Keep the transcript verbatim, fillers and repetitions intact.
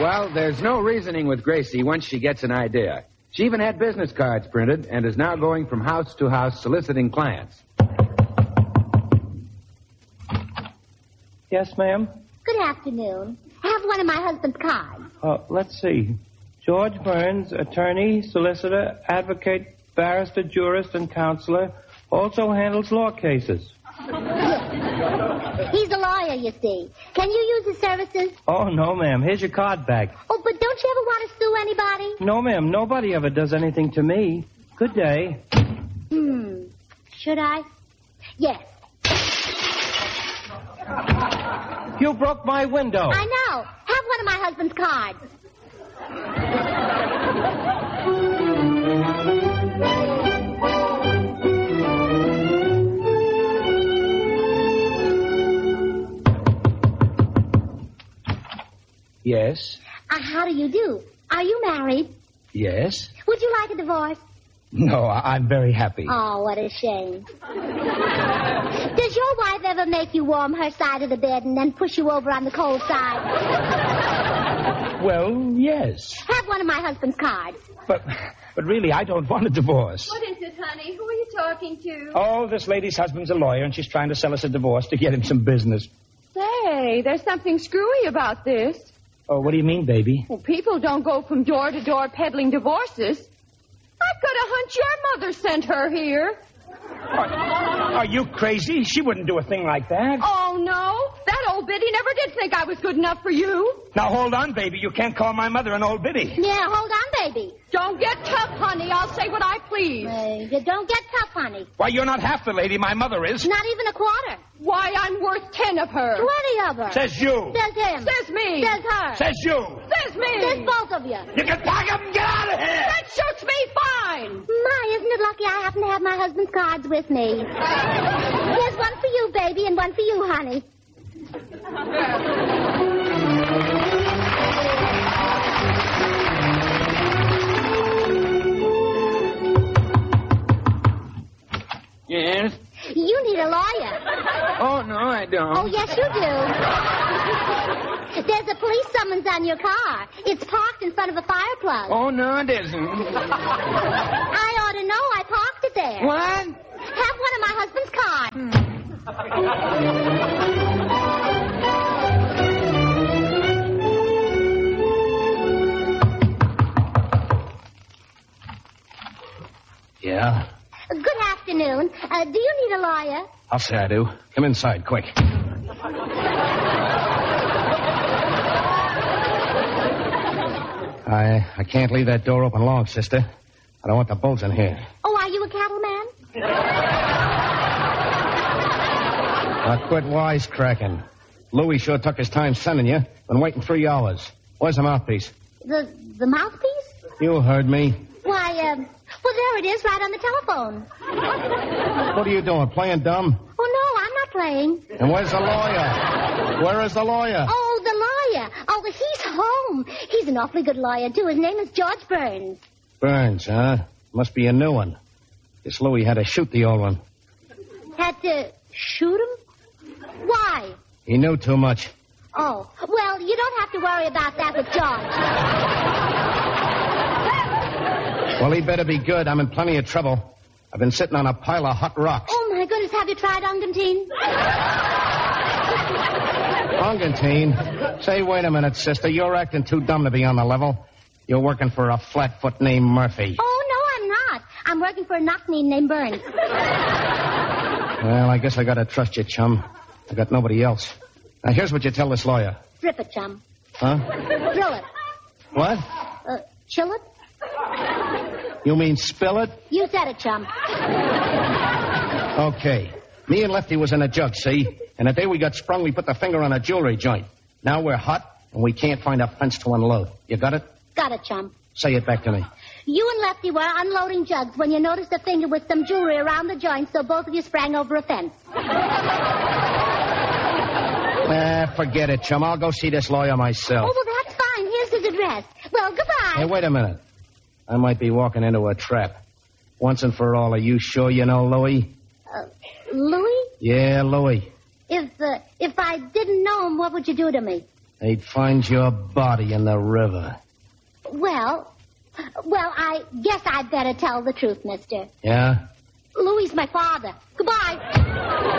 Well, there's no reasoning with Gracie once she gets an idea. She even had business cards printed and is now going from house to house soliciting clients. Yes, ma'am? Good afternoon. I have one of my husband's cards. Uh, let's see. George Burns, attorney, solicitor, advocate, barrister, jurist, and counselor, also handles law cases. He's a lawyer, you see. Can you use his services? Oh, no, ma'am. Here's your card back. Oh, but don't you ever want to sue anybody? No, ma'am. Nobody ever does anything to me. Good day. Hmm. Should I? Yes. You broke my window. I know. Have one of my husband's cards. Yes? Uh, how do you do? Are you married? Yes? Would you like a divorce? No, I- I'm very happy. Oh, what a shame. Does your wife ever make you warm her side of the bed and then push you over on the cold side? Well, yes. Have one of my husband's cards. But but really, I don't want a divorce. What is it, honey? Who are you talking to? Oh, this lady's husband's a lawyer, and she's trying to sell us a divorce to get him some business. Say, there's something screwy about this. Oh, what do you mean, baby? Well, people don't go from door to door peddling divorces. I've got a hunch your mother sent her here. Are, are you crazy? She wouldn't do a thing like that. Oh, no. That old biddy never did think I was good enough for you. Now, hold on, baby. You can't call my mother an old biddy. Yeah, hold on, baby. Don't get tough, honey. I'll say what I please. Hey, you don't get tough, honey. Why, you're not half the lady my mother is. Not even a quarter. Why, I'm worth ten of her. Twenty of her. Says you. Says him. Says me. Says her. Says you. Says me. Says both of you. You can pack up and get out of here. That suits me fine. My, isn't it lucky I happen to have my husband's cards with me? Here's one for you, baby, and one for you, honey. Yes? You need a lawyer. Oh, no, I don't. Oh, yes, you do. There's a police summons on your car. It's parked in front of a fire plug. Oh, no, it isn't. I ought to know. I parked it there. What? Have one of my husband's cards. Yeah? Good afternoon. Uh, do you need a lawyer? I'll say I do. Come inside, quick. I I can't leave that door open long, sister. I don't want the bulls in here. Oh, are you a cattleman? Now quit wisecracking. Louis sure took his time sending you. Been waiting three hours. Where's the mouthpiece? The the mouthpiece? You heard me. Why, um, well, there it is, right on the telephone. What are you doing, playing dumb? Oh, no, I'm not playing. And where's the lawyer? Where is the lawyer? Oh, the lawyer. Oh, he's home. He's an awfully good lawyer, too. His name is George Burns. Burns, huh? Must be a new one. Guess Louis had to shoot the old one. Had to shoot him? Why? He knew too much. Oh, well, you don't have to worry about that with George. Well, he better be good. I'm in plenty of trouble. I've been sitting on a pile of hot rocks. Oh, my goodness, have you tried Ungantine? Ungantine? Say, wait a minute, sister. You're acting too dumb to be on the level. You're working for a flatfoot named Murphy. Oh, no, I'm not. I'm working for a knock-knee named Burns. Well, I guess I gotta trust you, chum. I got nobody else. Now, here's what you tell this lawyer. Strip it, chum. Huh? Drill it. What? Uh, chill it? You mean spill it? You said it, chum. Okay. Me and Lefty was in a jug, see? And the day we got sprung, we put the finger on a jewelry joint. Now we're hot, and we can't find a fence to unload. You got it? Got it, chum. Say it back to me. You and Lefty were unloading jugs when you noticed a finger with some jewelry around the joint, so both of you sprang over a fence. Ah, forget it, chum. I'll go see this lawyer myself. Oh, well, that's fine. Here's his address. Well, goodbye. Hey, wait a minute. I might be walking into a trap. Once and for all, are you sure you know Louis? Uh, Louis? Yeah, Louis. If, uh, if I didn't know him, what would you do to me? They'd find your body in the river. Well, well, I guess I'd better tell the truth, mister. Yeah? Louie's my father. Goodbye.